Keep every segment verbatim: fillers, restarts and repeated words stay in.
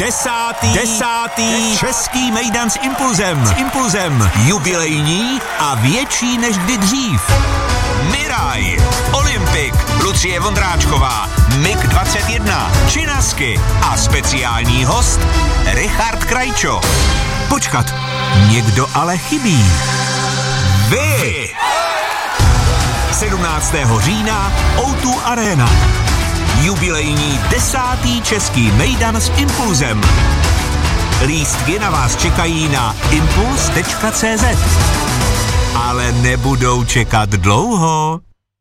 Desátý, desátý český mejdan s Impulzem. S Impulzem jubilejní a větší než kdy dřív. Miraj, Olympik, Lucie Vondráčková, Mig dvacet jedna, Činasky a speciální host Richard Krajčo. Počkat, někdo ale chybí. Vy! sedmnáctého října ó dva Arena. Jubilejní desátý český mejdan s Impulzem. Lístky na vás čekají na impuls tečka cé zet. Ale nebudou čekat dlouho.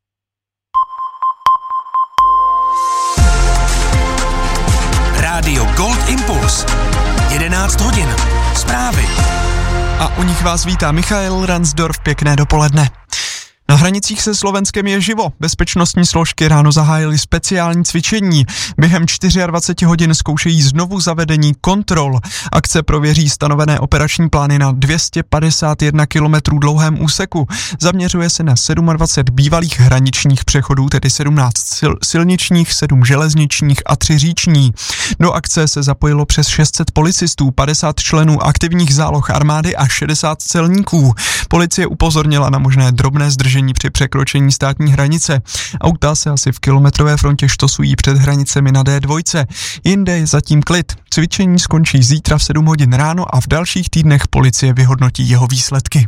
Rádio Gold Impuls. jedenáct hodin. Zprávy. A u nich vás vítá Michael Ransdorf, pěkné dopoledne. Na hranicích se Slovenskem je živo. Bezpečnostní složky ráno zahájily speciální cvičení. Během dvacet čtyři hodin zkoušejí znovu zavedení kontrol. Akce prověří stanovené operační plány na dvě stě padesát jedna kilometrů dlouhém úseku. Zaměřuje se na dvacet sedm bývalých hraničních přechodů, tedy sedmnáct sil- silničních, sedm železničních a tři říční. Do akce se zapojilo přes šest set policistů, padesát členů aktivních záloh armády a šedesát celníků. Policie upozornila na možné drobné zdržení při překročení státní hranice. Auta se asi v kilometrové frontě štosují před hranicemi na dé dva. Jinde je zatím klid. Cvičení skončí zítra v sedm hodin ráno a v dalších týdnech policie vyhodnotí jeho výsledky.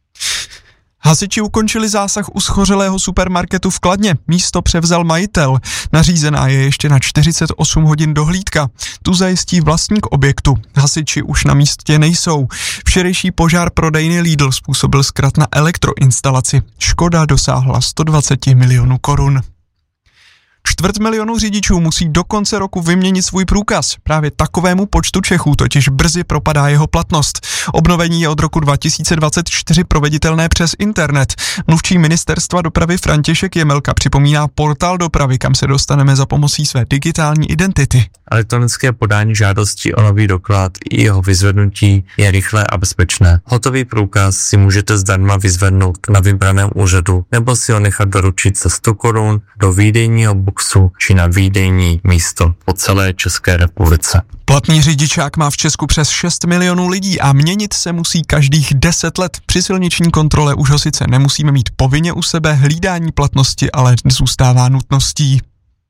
Hasiči ukončili zásah u schořelého supermarketu v Kladně. Místo převzal majitel. Nařízená je ještě na čtyřicet osm hodin dohlídka. Tu zajistí vlastník objektu. Hasiči už na místě nejsou. Včerejší požár prodejny Lidl způsobil zkrat na elektroinstalaci. Škoda dosáhla sto dvacet milionů korun. Čtvrt milionu řidičů musí do konce roku vyměnit svůj průkaz. Právě takovému počtu Čechů totiž brzy propadá jeho platnost. Obnovení je od roku dva tisíce dvacet čtyři proveditelné přes internet. Mluvčí ministerstva dopravy František Jemelka připomíná portál dopravy, kam se dostaneme za pomocí své digitální identity. Elektronické podání žádosti o nový doklad i jeho vyzvednutí je rychlé a bezpečné. Hotový průkaz si můžete zdarma vyzvednout na vybraném úřadu nebo si ho nechat doručit za sto korun do výdejního boxu či na výdejní místo po celé České republice. Platný řidičák má v Česku přes šest milionů lidí a měnit se musí každých deset let. Při silniční kontrole už ho sice nemusíme mít povinně u sebe, hlídání platnosti ale zůstává nutností.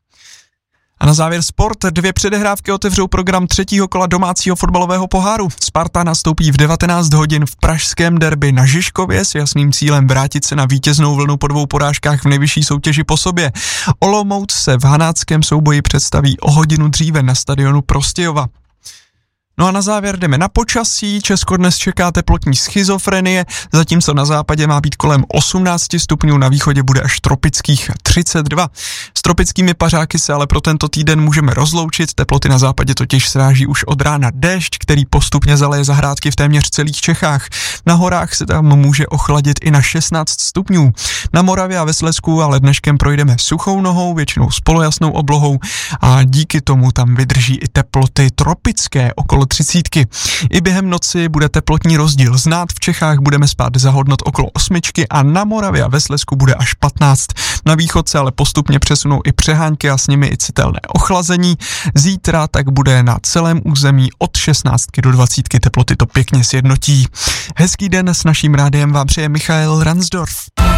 A na závěr sport. Dvě předehrávky otevřou program třetího kola domácího fotbalového poháru. Sparta nastoupí v devatenáct hodin v pražském derby na Žižkově s jasným cílem vrátit se na vítěznou vlnu po dvou porážkách v nejvyšší soutěži po sobě. Olomouc se v hanáckém souboji představí o hodinu dříve na stadionu Prostějova. No a na závěr jdeme na počasí. Česko dnes čeká teplotní schizofrenie, zatímco na západě má být kolem osmnáct stupňů, na východě bude až tropických třicet dva. S tropickými pařáky se ale pro tento týden můžeme rozloučit, teploty na západě totiž sráží už od rána déšť, který postupně zaleje zahrádky v téměř celých Čechách. Na horách se tam může ochladit i na šestnáct stupňů. Na Moravě a ve Slezsku ale dneškem projdeme suchou nohou, většinou s polojasnou oblohou a díky tomu tam vydrží i teploty tropické okolo třicítky. I během noci bude teplotní rozdíl znát, v Čechách budeme spát za hodnot okolo osmičky a na Moravě a ve Slezsku bude až patnáct. Na východ se ale postupně přesunou i přehánky a s nimi i citelné ochlazení. Zítra tak bude na celém území od šestnáctky do dvacítky, teploty to pěkně sjednotí. Hezký den, s naším rádiem vám přeje Michael Ransdorf.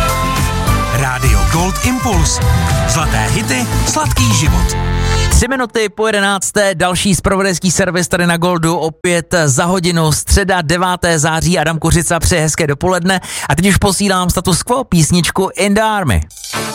Rádio Gold Impuls. Zlaté hity, sladký život. Tři minuty po jedenácté, další zpravodajský servis tady na Goldu, opět za hodinu, středa devátého září, Adam Kuřica, přeje hezké dopoledne a teď už posílám status quo, písničku In the Army.